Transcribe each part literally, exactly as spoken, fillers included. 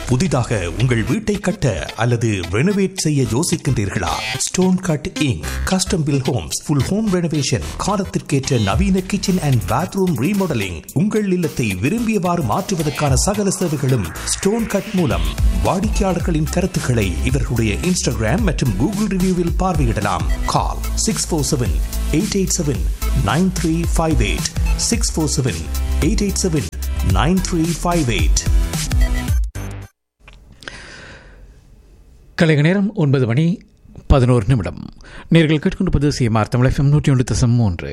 புதிதாக உங்கள் வீட்டை கட்ட அல்லது ரெனோவேட் செய்ய யோசிக்கின்றீர்களா? Stone cut ink custom bill Holmes full home renovation காலத்திற்கேற்ற நவீன கிச்சன் அண்ட் பாத்ரூம் ரீமாடலிங் உங்கள் இல்லத்தை விரும்பியவாறு மாற்றுவதற்கான சகல சேவைகளும் ஸ்டோன் கட் மூலம். வாடிக்கையாளர்களின் கருத்துக்களை இவர்களுடைய இன்ஸ்டாகிராம் மற்றும் கூகுள் ரிவ்யூவில் பார்வையிடலாம். கால் six four seven eight eight seven nine three five eight six four seven eight eight seven nine three five eight. கலைக நேரம் ஒன்பது மணி பதினோரு நிமிடம். நேர்கள் கேட்டுக்கொண்டிருப்பது சிஎம்ஆர் தமிழ் எஃப்எம் நூற்றி ஒன்று தசம் மூன்று.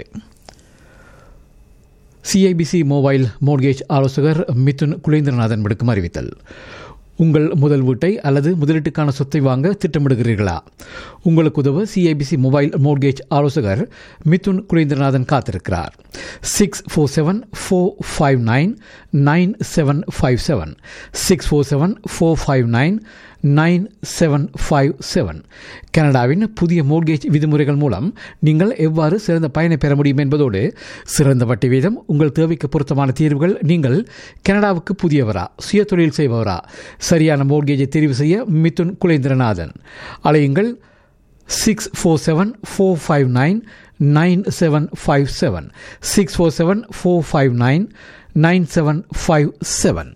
சிஐபிசி மொபைல் மோர்கேஜ் ஆலோசகர் மிதுன் குலேந்திரநாதன் விடுக்கும் அறிவித்தல். உங்கள் முதல் வீட்டை அல்லது முதலீட்டுக்கான சொத்தை வாங்க திட்டமிடுகிறீர்களா? உங்களுக்கு உதவ சிஐபிசி மொபைல் மோர்கேஜ் ஆலோசகர் மிதுன் குலேந்திரநாதன் காத்திருக்கிறார். Six four seven four five nine nine seven five seven six four seven four five nine nine seven five seven. கனடாவின் புதிய மோர்கேஜ் விதிமுறைகள் மூலம் நீங்கள் எவ்வாறு சிறந்த பயனை பெற முடியும் என்பதோடு சிறந்த வட்டி வீதம், உங்கள் தேவைக்கு பொருத்தமான தீர்வுகள். நீங்கள் கனடாவுக்கு புதியவரா, சுய தொழில் செய்பவரா? சரியான மோர்கேஜை தெரிவு செய்ய மிதுன் குலேந்திரநாதன் அலையுங்கள். Six four seven four five nine nine seven five seven six four seven four five nine nine seven five seven.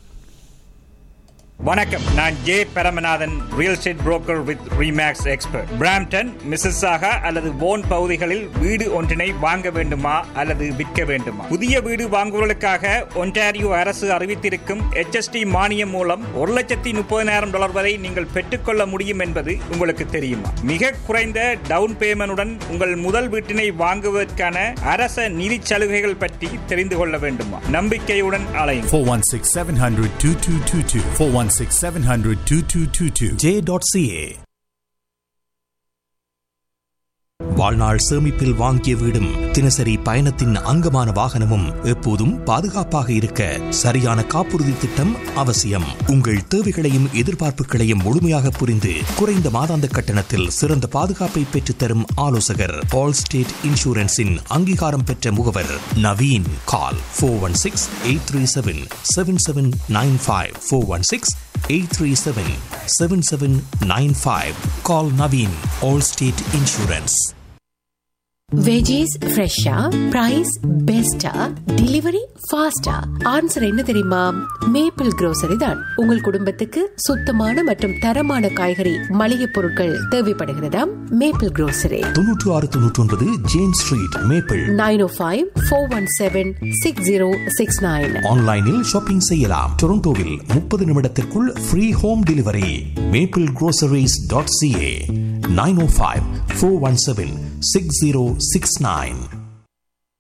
வணக்கம், நான் J Paramanathan, real estate broker with remakes expert. Brampton, மிஸ்ஸஸாகா அல்லது போன் பகுதிகளில் வீடு ஒன்றினை வாங்க வேண்டுமா அல்லது விற்க வேண்டுமா? புதிய வீடு வாங்குவதற்காக ஒன்டாரியோ அரசு அறிவித்திருக்கும் எச் எஸ் டி மானியம் மூலம் ஒரு லட்சத்தி முப்பதினாயிரம் டாலர் வரை நீங்கள் பெற்றுக்கொள்ள முடியும் என்பது உங்களுக்கு தெரியுமா? மிக குறைந்த டவுன் பேமெண்டுடன் உங்கள் முதல் வீட்டினை வாங்குவதற்கான அரச நிதி சலுகைகள் பற்றி தெரிந்து கொள்ள வேண்டுமா? நம்பிக்கையுடன் அலையுங்கள். four one six seven hundred two two two two four one six seven hundred two two two two J dot C A. வாழ்நாள் சேமிப்பில் வாங்கிய வீடும் தினசரி பயணத்தின் அங்கமான வாகனமும் எப்போதும் பாதுகாப்பாக இருக்க சரியான காப்புறுதி திட்டம் அவசியம். உங்கள் தேவைகளையும் எதிர்பார்ப்புகளையும் முழுமையாக புரிந்து குறைந்த மாதாந்த கட்டணத்தில் சிறந்த பாதுகாப்பை பெற்றுத்தரும் ஆலோசகர் ஆல் ஸ்டேட் இன்சூரன்ஸின் அங்கீகாரம் பெற்ற முகவர் Naveen. Call four one six eight three seven seven seven nine five four one six eight three seven seven seven nine five. Call Naveen, Allstate Insurance. Veggies ஃப்ரெஷ்ஷா, பிரைஸ் பெஸ்டா, டெலிவரி ஃபாஸ்டா? ஆன்சர் என்ன தெரியுமா? Maple grocery தான். உங்கள் குடும்பத்துக்கு சுத்தமான மற்றும் தரமான காய்கறி மளிகை பொருட்கள் தேவைப்படுகிறதா? Maple grocery. தொன்னூற்று ஆறு தொன்னூற்றி ஒன்பது ஜேம்ஸ் ஸ்ட்ரீட், மேப்பிள். நைன் ஓ five four one seven six zero six nine. ஆன்லைனில் ஷாப்பிங் செய்யலாம். டொரண்டோவில் முப்பது நிமிடத்திற்குள் free home delivery. Maple groceries dot C A. Nine O five four one seven six zero six nine.